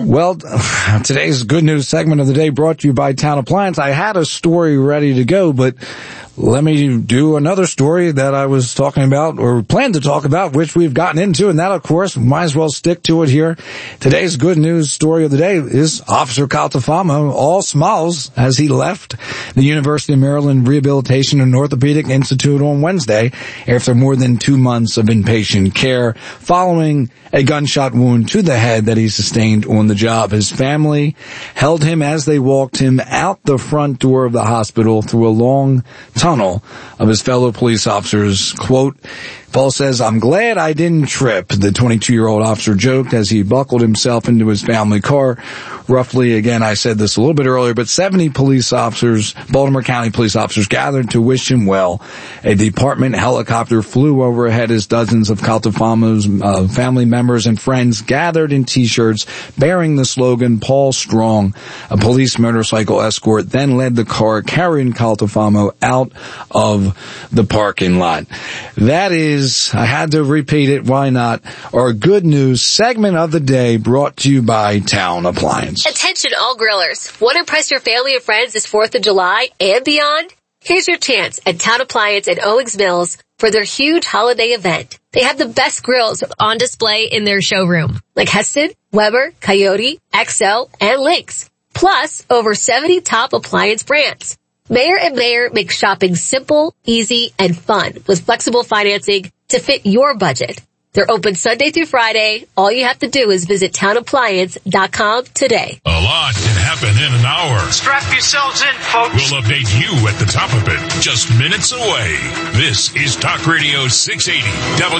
Well, today's good news segment of the day brought to you by Town Appliance. I had a story ready to go, but let me do another story that I was talking about or planned to talk about, which we've gotten into, and that, of course, might as well stick to it here. Today's good news story of the day is Officer Caltafamo, all smiles as he left the University of Maryland Rehabilitation and Orthopedic Institute on Wednesday after more than 2 months of inpatient care following a gunshot wound to the head that he sustained on the job. His family held him as they walked him out the front door of the hospital through a long tunnel of his fellow police officers. Quote, Paul says, "I'm glad I didn't trip," the 22-year-old officer joked as he buckled himself into his family car. Roughly, again, I said this a little bit earlier, but 70 police officers, Baltimore County police officers, gathered to wish him well. A department helicopter flew overhead as dozens of Caltafamo's family members and friends gathered in T-shirts bearing the slogan, "Paul Strong." A police motorcycle escort then led the car carrying Caltafamo out of the parking lot. That is, I had to repeat it, why not, our good news segment of the day brought to you by Town Appliance. Attention all grillers. Want to impress your family and friends this 4th of July and beyond? Here's your chance at Town Appliance at Owings Mills for their huge holiday event. They have the best grills on display in their showroom, like Heston, Weber, Coyote, XL, and Lynx. Plus, over 70 top appliance brands. Mayer and Mayer makes shopping simple, easy, and fun with flexible financing to fit your budget. They're open Sunday through Friday. All you have to do is visit townappliance.com today. A lot can happen in an hour. Strap yourselves in, folks. We'll update you at the top of it, just minutes away. This is Talk Radio 680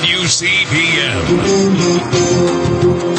WCPM.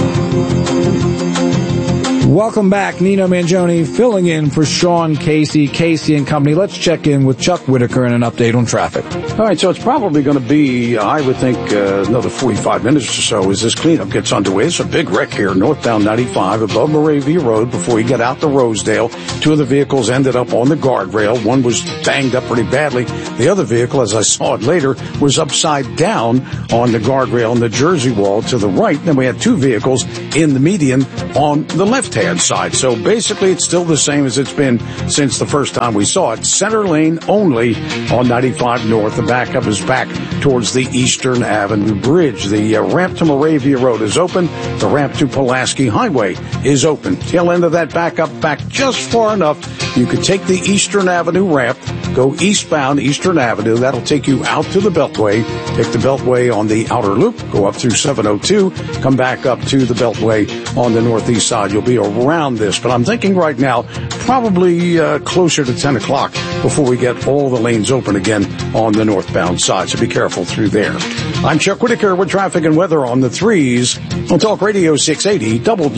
Welcome back. Nino Mangione filling in for Sean Casey and company. Let's check in with Chuck Whitaker and an update on traffic. All right, so it's probably going to be, I would think, another 45 minutes or so as this cleanup gets underway. It's a big wreck here, northbound 95 above Moravia Road before you get out to Rosedale. 2 of the vehicles ended up on the guardrail. One was banged up pretty badly. The other vehicle, as I saw it later, was upside down on the guardrail on the Jersey wall to the right. Then we had 2 vehicles in the median on the left-hand side. So basically it's still the same as it's been since the first time we saw it. Center lane only on 95 North. The backup is back towards the Eastern Avenue Bridge. The ramp to Moravia Road is open. The ramp to Pulaski Highway is open. Tail end of that backup back just far enough. You could take the Eastern Avenue ramp, go eastbound Eastern Avenue. That'll take you out to the Beltway. Take the Beltway on the outer loop, go up through 702, come back up to the Beltway on the northeast side. You'll be around this, but I'm thinking right now probably closer to 10 o'clock before we get all the lanes open again on the northbound side, so be careful through there. I'm Chuck Whitaker with traffic and weather on the 3s on Talk Radio 680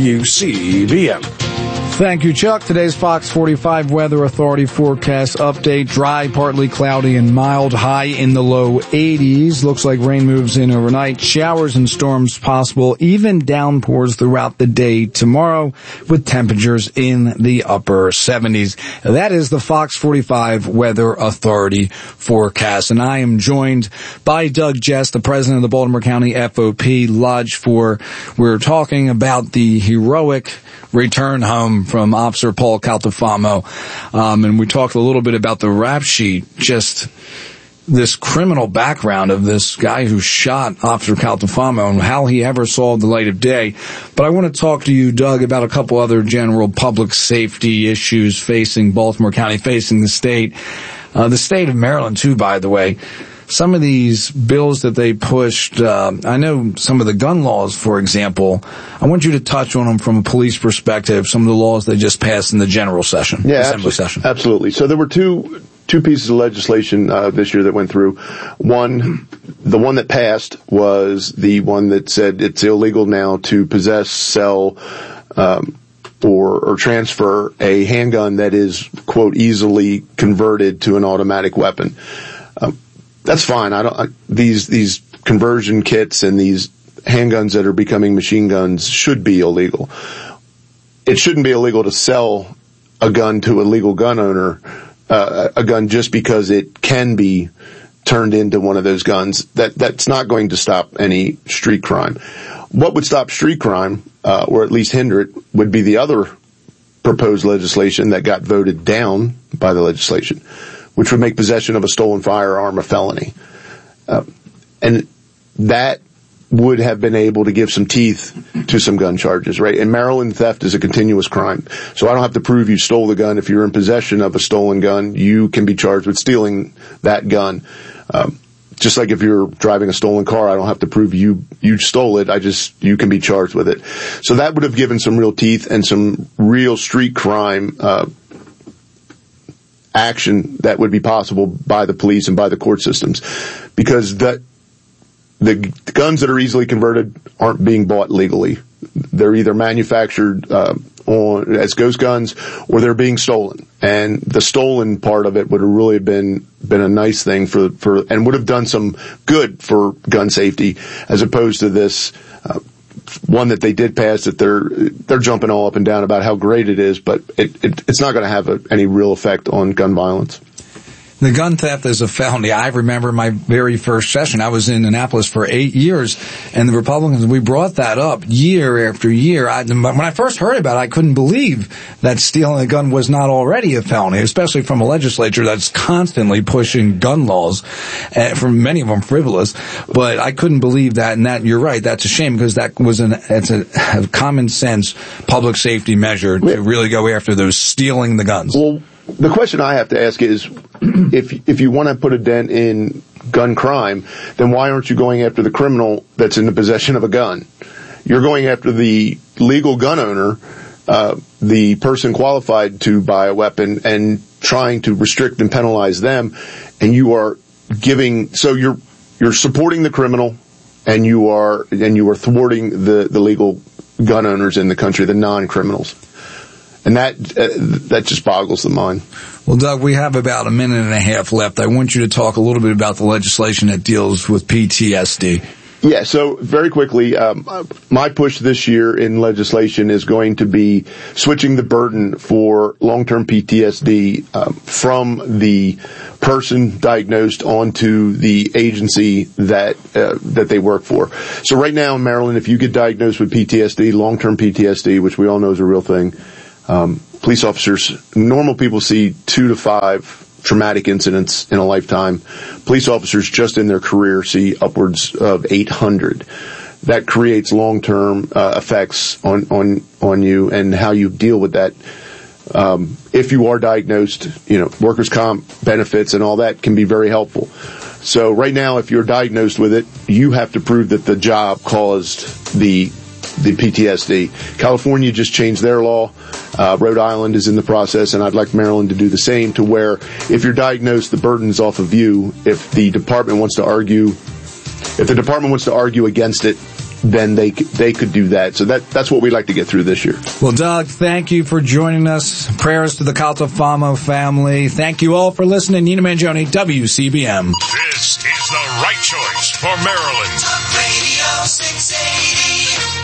WCBM. Thank you, Chuck. Today's Fox 45 Weather Authority forecast update. Dry, partly cloudy, and mild. High in the low 80s. Looks like rain moves in overnight. Showers and storms possible. Even downpours throughout the day tomorrow with temperatures in the upper 70s. That is the Fox 45 Weather Authority forecast. And I am joined by Doug Jess, the president of the Baltimore County FOP Lodge 4. We're talking about the heroic return home from Officer Paul Caltafamo. And we talked a little bit about the rap sheet, just this criminal background of this guy who shot Officer Caltafamo and how he ever saw the light of day. But I want to talk to you, Doug, about a couple other general public safety issues facing Baltimore County, facing the state of Maryland, too, by the way. Some of these bills that they pushed, I know some of the gun laws, for example, I want you to touch on them from a police perspective, some of the laws they just passed in the general session, assembly session. Absolutely. So there were two pieces of legislation this year that went through. One, the one that passed was the one that said it's illegal now to possess, sell, or transfer a handgun that is, quote, easily converted to an automatic weapon. That's fine. These conversion kits and these handguns that are becoming machine guns should be illegal. It shouldn't be illegal to sell a gun to a legal gun owner, a gun just because it can be turned into one of those guns. That's not going to stop any street crime. What would stop street crime or at least hinder it, would be the other proposed legislation that got voted down by the legislation, which would make possession of a stolen firearm a felony. And that would have been able to give some teeth to some gun charges, right? In Maryland, theft is a continuous crime. So I don't have to prove you stole the gun. If you're in possession of a stolen gun, you can be charged with stealing that gun. Just like if you're driving a stolen car, I don't have to prove you stole it. You can be charged with it. So that would have given some real teeth and some real street crime, action that would be possible by the police and by the court systems, because the guns that are easily converted aren't being bought legally. They're either manufactured as ghost guns, or they're being stolen. And the stolen part of it would have really been a nice thing for and would have done some good for gun safety, as opposed to this one that they did pass that they're jumping all up and down about how great it is, but it's not going to have any real effect on gun violence. The gun theft is a felony. I remember my very first session. I was in Annapolis for 8 years, and the Republicans, we brought that up year after year. When I first heard about it, I couldn't believe that stealing a gun was not already a felony, especially from a legislature that's constantly pushing gun laws, for many of them frivolous. But I couldn't believe that, and that, you're right, that's a shame, because that was it's a common sense public safety measure to really go after those stealing the guns. Well, the question I have to ask is, if you want to put a dent in gun crime, then why aren't you going after the criminal that's in the possession of a gun? You're going after the legal gun owner, the person qualified to buy a weapon, and trying to restrict and penalize them, and you are you're supporting the criminal, and you are thwarting the legal gun owners in the country, the non-criminals. And that just boggles the mind. Well, Doug, we have about a minute and a half left. I want you to talk a little bit about the legislation that deals with PTSD. Yeah, so very quickly, my push this year in legislation is going to be switching the burden for long-term PTSD from the person diagnosed onto the agency that they work for. So right now in Maryland, if you get diagnosed with PTSD, long-term PTSD, which we all know is a real thing, police officers, normal people see 2 to 5 traumatic incidents in a lifetime. Police officers just in their career see upwards of 800. That creates long-term effects on you and how you deal with that. If you are diagnosed, workers' comp benefits and all that can be very helpful. So right now, if you're diagnosed with it, you have to prove that the job caused the PTSD. California just changed their law. Rhode Island is in the process, and I'd like Maryland to do the same, to where if you're diagnosed, the burden's off of you. If the department wants to argue against it, then they could do that. So that's what we'd like to get through this year. Well, Doug, thank you for joining us. Prayers to the Caltafamo family. Thank you all for listening. Nina Mangione, WCBM. This is the right choice for Maryland. Talk Radio 680.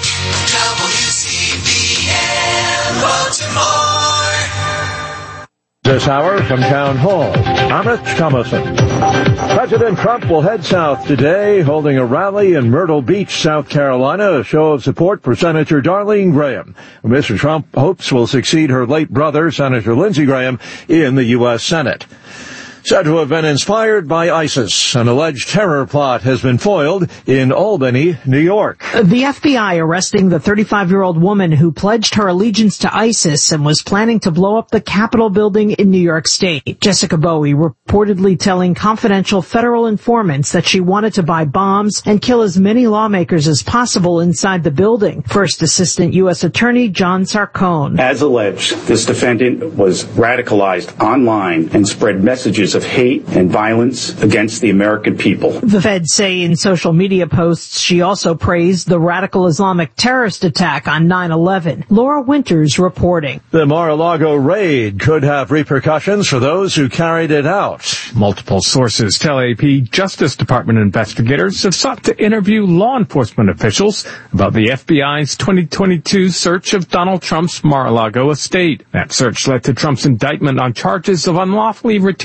WCBM Baltimore. This hour from Town Hall, I'm Rich Thomason. President Trump will head south today, holding a rally in Myrtle Beach, South Carolina, a show of support for Senator Darlene Graham, who Mr. Trump hopes will succeed her late brother, Senator Lindsey Graham, in the U.S. Senate. Said to have been inspired by ISIS, an alleged terror plot has been foiled in Albany, New York. The FBI arresting the 35-year-old woman who pledged her allegiance to ISIS and was planning to blow up the Capitol building in New York State. Jessica Bowie reportedly telling confidential federal informants that she wanted to buy bombs and kill as many lawmakers as possible inside the building. First Assistant U.S. Attorney John Sarcone. As alleged, this defendant was radicalized online and spread messages of hate and violence against the American people. The feds say in social media posts she also praised the radical Islamic terrorist attack on 9/11. Laura Winters reporting. The Mar-a-Lago raid could have repercussions for those who carried it out. Multiple sources tell AP Justice Department investigators have sought to interview law enforcement officials about the FBI's 2022 search of Donald Trump's Mar-a-Lago estate. That search led to Trump's indictment on charges of unlawfully retaining classified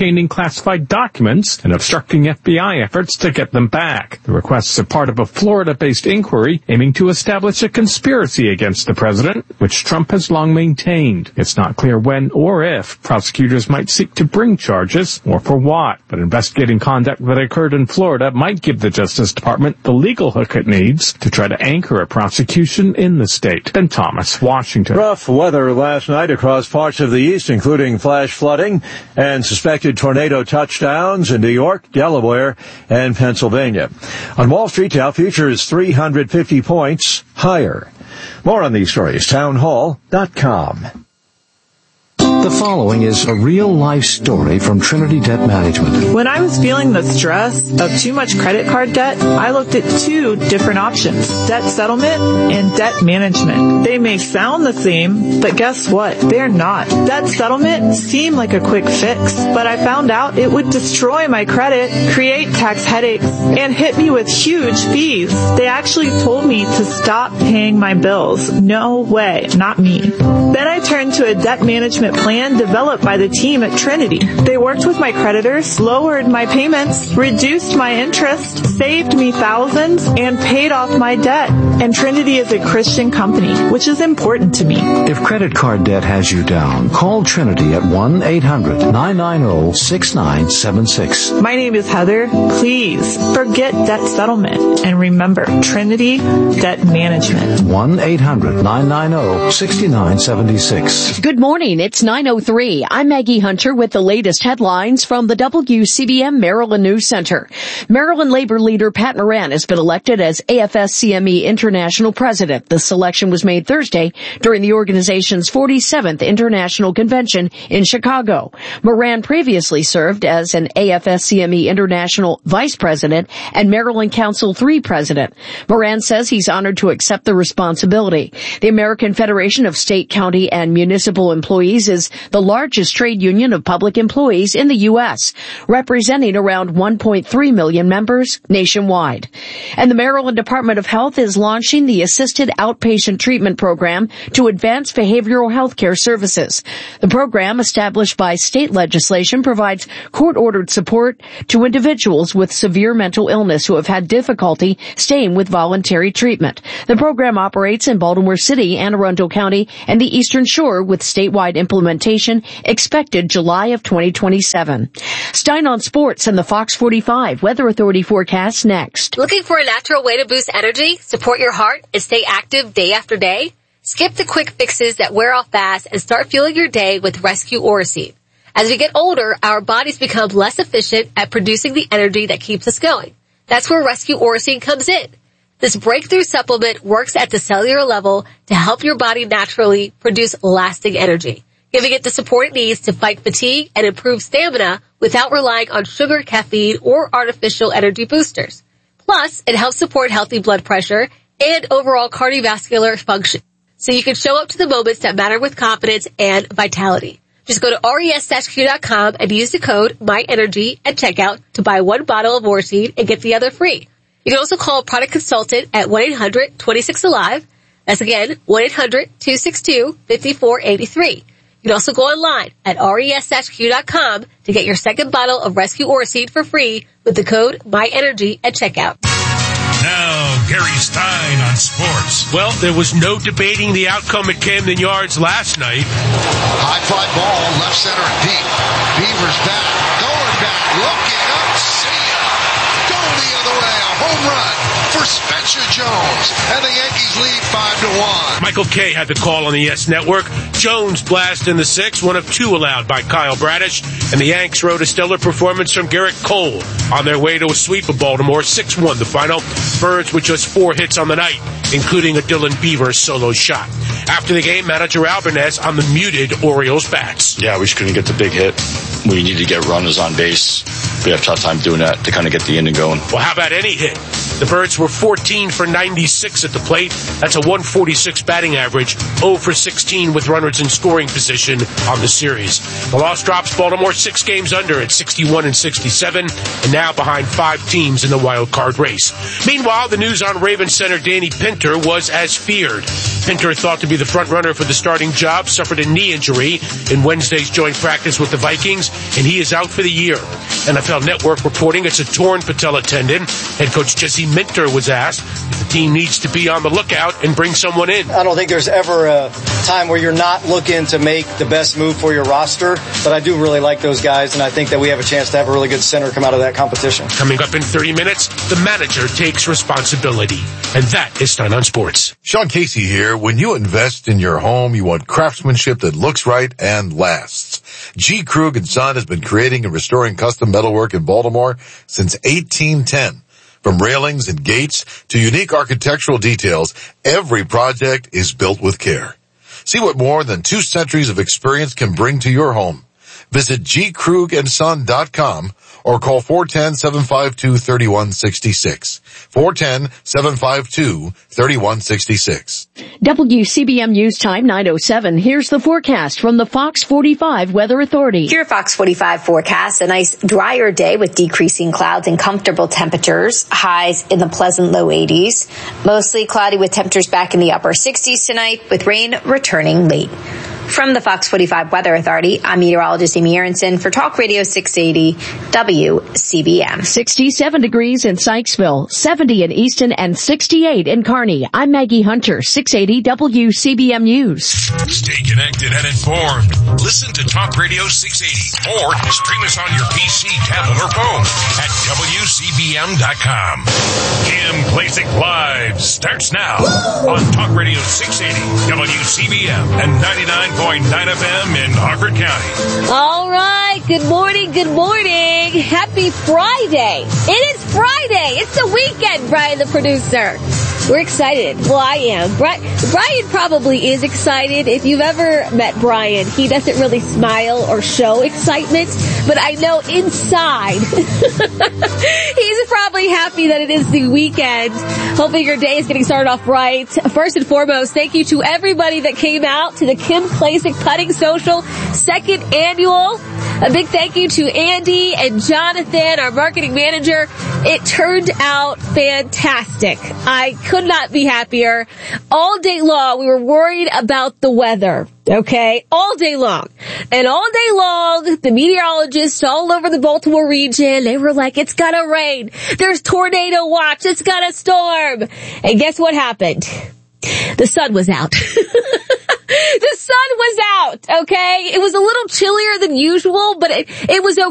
classified documents and obstructing FBI efforts to get them back. The requests are part of a Florida-based inquiry aiming to establish a conspiracy against the president, which Trump has long maintained. It's not clear when or if prosecutors might seek to bring charges, or for what. But investigating conduct that occurred in Florida might give the Justice Department the legal hook it needs to try to anchor a prosecution in the state. Ben Thomas, Washington. Rough weather last night across parts of the east, including flash flooding and suspected tornado touchdowns in New York, Delaware, and Pennsylvania. On Wall Street, Dow futures 350 points higher. More on these stories, townhall.com. The following is a real-life story from Trinity Debt Management. When I was feeling the stress of too much credit card debt, I looked at two different options, debt settlement and debt management. They may sound the same, but guess what? They're not. Debt settlement seemed like a quick fix, but I found out it would destroy my credit, create tax headaches, and hit me with huge fees. They actually told me to stop paying my bills. No way, not me. Then I turned to a debt management plan developed by the team at Trinity. They worked with my creditors, lowered my payments, reduced my interest, saved me thousands, and paid off my debt. And Trinity is a Christian company, which is important to me. If credit card debt has you down, call Trinity at 1-800-990-6976. My name is Heather. Please forget debt settlement and remember Trinity Debt Management. 1-800-990-6976. Good morning. It's 9:03. I'm Maggie Hunter with the latest headlines from the WCBM Maryland News Center. Maryland Labor Leader Pat Moran has been elected as AFS-CME International President. The selection was made Thursday during the organization's 47th International Convention in Chicago. Moran previously served as an AFS-CME International Vice President and Maryland Council 3 President. Moran says he's honored to accept the responsibility. The American Federation of State, County, and Municipal Employees is the largest trade union of public employees in the U.S., representing around 1.3 million members nationwide. And the Maryland Department of Health is launching the Assisted Outpatient Treatment Program to advance behavioral health care services. The program, established by state legislation, provides court-ordered support to individuals with severe mental illness who have had difficulty staying with voluntary treatment. The program operates in Baltimore City, Anne Arundel County, and the Eastern Shore, with statewide implementation expected July of 2027. Stein on sports and the Fox 45 Weather Authority forecast next. Looking for a natural way to boost energy, support your heart, and stay active day after day? Skip the quick fixes that wear off fast and start fueling your day with Rescue Oracene. As we get older, our bodies become less efficient at producing the energy that keeps us going. That's where Rescue Oracene comes in. This breakthrough supplement works at the cellular level to help your body naturally produce lasting energy, giving it the support it needs to fight fatigue and improve stamina without relying on sugar, caffeine, or artificial energy boosters. Plus, it helps support healthy blood pressure and overall cardiovascular function, so you can show up to the moments that matter with confidence and vitality. Just go to res-q.com and use the code MyEnergy at checkout to buy one bottle of Oracene and get the other free. You can also call a product consultant at 1-800-26-ALIVE. That's again, 1-800-262-5483. You can also go online at res-q.com to get your second bottle of Rescue Oracene for free with the code MyEnergy at checkout. Now, Gary Stein on sports. Well, there was no debating the outcome at Camden Yards last night. High fly ball, left center and deep. Beavers back, going back, looking up, see ya. Going the other way, a home run for Spencer Jones. And the Yankees lead 5-1. Michael Kay had the call on the YES Network. Jones blast in the sixth, one of two allowed by Kyle Bradish. And the Yanks rode a stellar performance from Garrett Cole on their way to a sweep of Baltimore. 6-1 the final. Birds with just 4 hits on the night, including a Dylan Beaver solo shot. After the game, manager Albanez on the muted Orioles bats. Yeah, we just couldn't get the big hit. We needed to get runners on base. We have a tough time doing that to kind of get the inning going. Well, how about any hit? The Birds were 14 for 96 at the plate. That's a 146 batting average, 0 for 16 with runners in scoring position on the series. The loss drops Baltimore 6 games under at 61 and 67, and now behind 5 teams in the wild card race. Meanwhile, the news on Ravens center Danny Pinter was as feared. Pinter, thought to be the front runner for the starting job, suffered a knee injury in Wednesday's joint practice with the Vikings, and he is out for the year. NFL Network reporting it's a torn patella tendon. Head coach Jesse Minter was asked if the team needs to be on the lookout and bring someone in. I don't think there's ever a time where you're not looking to make the best move for your roster, but I do really like those guys, and I think that we have a chance to have a really good center come out of that competition. Coming up in 30 minutes, the manager takes responsibility. And that is Stein on Sports. Sean Casey here. When you invest in your home, you want craftsmanship that looks right and lasts. G. Krug & Son has been creating and restoring custom metalwork in Baltimore since 1810. From railings and gates to unique architectural details, every project is built with care. See what more than 2 centuries of experience can bring to your home. Visit gkrugandson.com or call 410-752-3166. 410-752-3166. WCBM News Time 9:07. Here's the forecast from the Fox 45 Weather Authority. Your Fox 45 forecast, a nice drier day with decreasing clouds and comfortable temperatures. Highs in the pleasant low 80s. Mostly cloudy with temperatures back in the upper 60s tonight, with rain returning late. From the Fox 45 Weather Authority, I'm meteorologist Amy Aronson for Talk Radio 680 WCBM. 67 degrees in Sykesville, 70 in Easton, and 68 in Kearney. I'm Maggie Hunter, 680 WCBM News. Stay connected and informed. Listen to Talk Radio 680 or stream us on your PC, tablet, or phone at WCBM.com. Kim Klacik Live starts now on Talk Radio 680 WCBM and 99.9 FM in Harford County. All right. Good morning. Good morning. Happy Friday. It is Friday. It's the weekend, Brian, the producer. We're excited. Well, I am. Brian probably is excited. If you've ever met Brian, he doesn't really smile or show excitement, but I know inside he's probably happy that it is the weekend. Hopefully your day is getting started off right. First and foremost, thank you to everybody that came out to the Kim Klacik Putting Social 2nd Annual. A big thank you to Andy and Jonathan, our marketing manager. It turned out fantastic. I could not be happier. All day long, we were worried about the weather. Okay, all day long. And all day long, the meteorologists all over the Baltimore region, they were like, it's gonna rain. There's tornado watch. It's gonna storm. And guess what happened? The sun was out. The sun was out, okay? It was a little chillier than usual, but it was